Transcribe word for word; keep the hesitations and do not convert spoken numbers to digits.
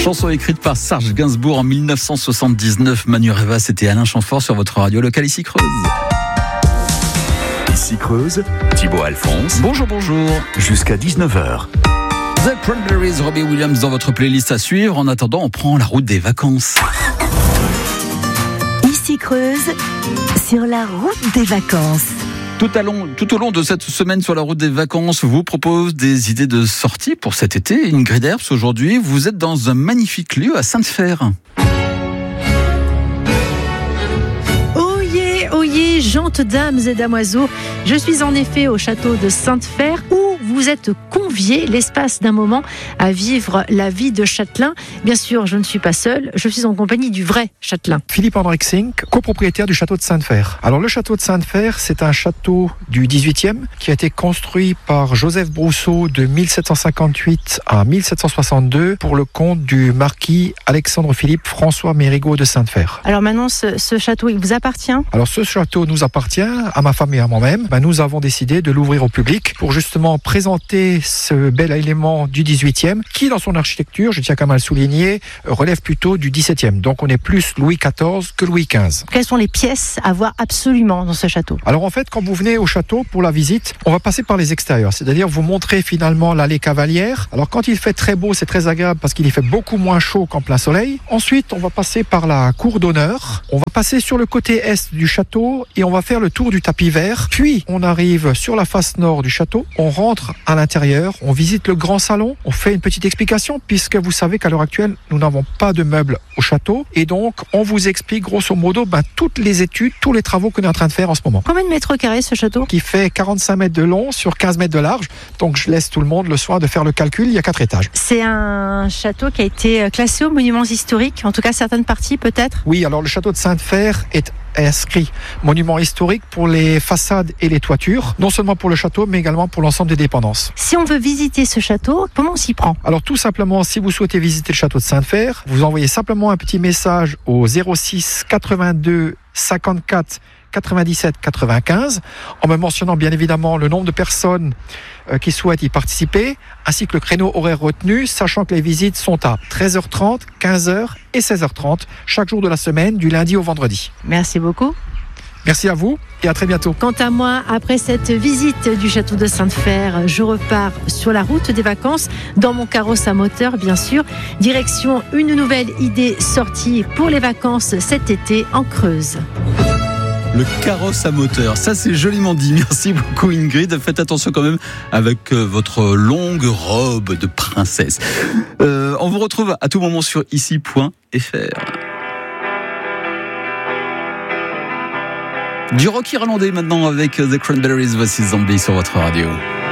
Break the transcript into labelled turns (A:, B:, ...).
A: Chanson écrite par Serge Gainsbourg en mille neuf cent soixante-dix-neuf. Manu Rivas, c'était Alain Chamfort sur votre radio locale ici Creuse.
B: Ici Creuse, Thibaut Alphonse.
A: Bonjour, bonjour.
B: Jusqu'à dix-neuf heures.
A: The Cranberries, Robbie Williams dans votre playlist à suivre. En attendant, on prend la route des vacances.
C: Ici Creuse, sur la route des vacances.
A: Tout, à long, tout au long de cette semaine sur la route des vacances, vous propose des idées de sortie pour cet été. Ingrid Herbst, aujourd'hui, vous êtes dans un magnifique lieu à Sainte-Fère.
D: Oyez, oyez, gentes dames et damoiseaux, je suis en effet au château de Sainte-Fère où vous êtes conviés l'espace d'un moment à vivre la vie de châtelain. Bien sûr, je ne suis pas seule, je suis en compagnie du vrai châtelain.
E: Philippe Hendriksink, copropriétaire du château de Sainte-Fère. Alors le château de Sainte-Fère, c'est un château du dix-huitième qui a été construit par Joseph Brousseau de mille sept cent cinquante-huit à mille sept cent soixante-deux pour le compte du marquis Alexandre-Philippe François Mérigot de Sainte-Fère.
D: Alors maintenant, ce, ce château, il vous appartient ?
E: Alors ce château nous appartient, à ma femme et à moi-même. Ben, nous avons décidé de l'ouvrir au public pour justement présenter ce bel élément du dix-huitième qui, dans son architecture, je tiens quand même à le souligner, relève plutôt du dix-septième. Donc on est plus Louis quatorze que Louis quinze.
D: Quelles sont les pièces à voir absolument dans ce château ?
E: Alors en fait, quand vous venez au château pour la visite, on va passer par les extérieurs. C'est-à-dire vous montrer finalement l'allée Cavalière. Alors quand il fait très beau, c'est très agréable parce qu'il y fait beaucoup moins chaud qu'en plein soleil. Ensuite, on va passer par la cour d'honneur. On va passer sur le côté est du château et on va faire le tour du tapis vert. Puis on arrive sur la face nord du château. On rentre à l'intérieur, on visite le grand salon, on fait une petite explication puisque vous savez qu'à l'heure actuelle, nous n'avons pas de meubles au château et donc on vous explique grosso modo ben, toutes les études, tous les travaux qu'on est en train de faire en ce moment.
D: Combien de mètres carrés ce château ?
E: Qui fait quarante-cinq mètres de long sur quinze mètres de large, donc je laisse tout le monde le soin de faire le calcul, il y a quatre étages.
D: C'est un château qui a été classé aux monuments historiques, en tout cas certaines parties peut-être ?
E: Oui, alors le château de Sainte-Fère est inscrit monument historique pour les façades et les toitures, non seulement pour le château mais également pour l'ensemble des dépendances.
D: Si on veut visiter ce château, comment on s'y prend ?
E: Alors tout simplement, si vous souhaitez visiter le château de Sainte-Fère, vous envoyez simplement un petit message au zéro six quatre-vingt-deux cinquante-quatre quatre-vingt-dix-sept quatre-vingt-quinze en me mentionnant bien évidemment le nombre de personnes euh, qui souhaitent y participer ainsi que le créneau horaire retenu, sachant que les visites sont à treize heures trente, quinze heures et seize heures trente chaque jour de la semaine du lundi au vendredi.
D: Merci beaucoup.
E: Merci à vous et à très bientôt.
D: Quant à moi, après cette visite du château de Sainte-Fère, je repars sur la route des vacances, dans mon carrosse à moteur bien sûr, direction une nouvelle idée sortie pour les vacances cet été en Creuse.
A: Le carrosse à moteur, ça c'est joliment dit. Merci beaucoup Ingrid. Faites attention quand même avec votre longue robe de princesse. Euh, on vous retrouve à tout moment sur ici point f r. Du rock irlandais maintenant avec The Cranberries, voici Zombie sur votre radio.